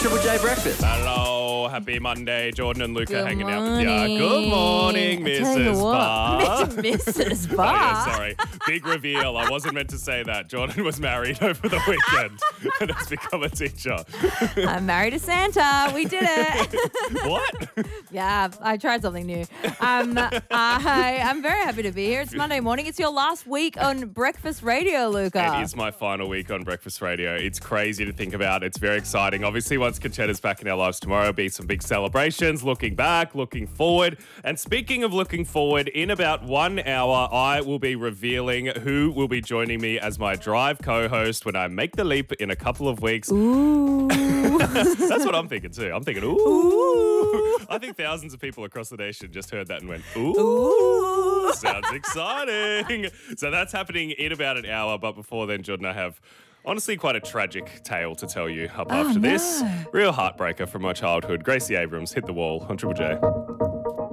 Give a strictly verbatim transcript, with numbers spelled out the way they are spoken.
Triple J Breakfast. Hello, happy Monday. Jordan and Luca Good hanging out morning. with you. Good morning, I tell you Missus what, Barr. Missus Oh, Barr. yeah, sorry. Big reveal. I wasn't meant to say that. Jordan was married over the weekend and has become a teacher. I'm married to Santa. We did it. What? Yeah, I tried something new. Um, I, I'm very happy to be here. It's Monday morning. It's your last week on Breakfast Radio, Luca. It is my final week on Breakfast Radio. It's crazy to think about. It's very exciting. Obviously, once Conchetta's back in our lives tomorrow, there'll be some big celebrations, looking back, looking forward. And speaking of looking forward, in about one hour, I will be revealing who will be joining me as my drive co-host when I make the leap in a couple of weeks. Ooh. That's what I'm thinking too. I'm thinking, ooh. ooh. I think thousands of people across the nation just heard that and went, ooh. Ooh. Sounds exciting. So that's happening in about an hour. But before then, Jordan, I have honestly quite a tragic tale to tell you up Oh, after no. this. Real heartbreaker from my childhood. Gracie Abrams hit the wall on Triple J.